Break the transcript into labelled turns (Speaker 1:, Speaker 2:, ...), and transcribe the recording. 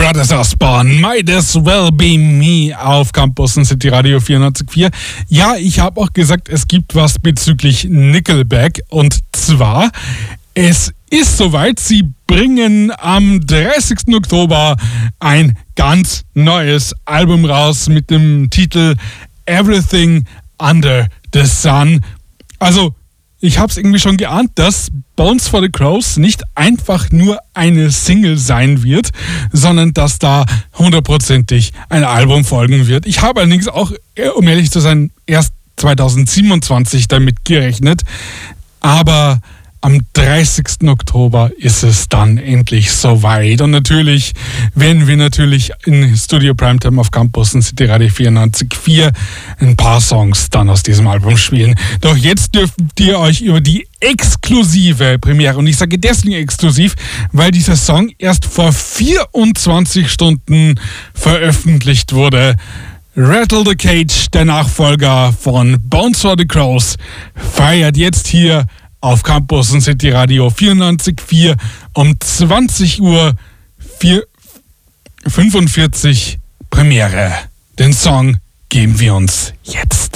Speaker 1: Brothers Osborne, Might As Well Be Me auf Campus City Radio 94.4. Ja, ich habe auch gesagt, es gibt was bezüglich Nickelback. Und zwar, es ist soweit, sie bringen am 30. Oktober ein ganz neues Album raus mit dem Titel Everything Under the Sun. Also, ich habe es irgendwie schon geahnt, dass Bones for the Crows nicht einfach nur eine Single sein wird, sondern dass da 100%ig ein Album folgen wird. Ich habe allerdings auch, um ehrlich zu sein, erst 2027 damit gerechnet, aber am 30. Oktober ist es dann endlich soweit. Und natürlich werden wir in Studio Primetime auf Campus City Radio 94.4 ein paar Songs dann aus diesem Album spielen. Doch jetzt dürft ihr euch über die exklusive Premiere, und ich sage deswegen exklusiv, weil dieser Song erst vor 24 Stunden veröffentlicht wurde. Rattle the Cage, der Nachfolger von Bones for the Crows, feiert jetzt hier auf Campus City Radio 94.4 um 20 Uhr 45 Premiere. Den Song geben wir uns jetzt.